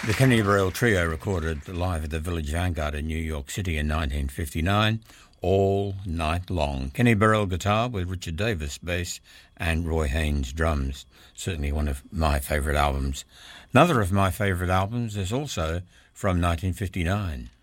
The Kenny Burrell Trio recorded live at the Village Vanguard in New York City in 1959, All Night Long. Kenny Burrell guitar with Richard Davis bass and Roy Haynes drums. Certainly one of my favourite albums. Another of my favourite albums is also from 1959.